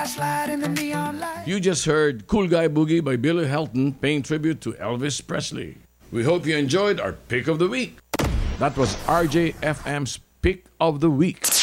flashlight and the neon light. You just heard Cool Guy Boogie by Billy Helton paying tribute to Elvis Presley. We hope you enjoyed our Pick of the Week. That was RJFM's Pick of the Week.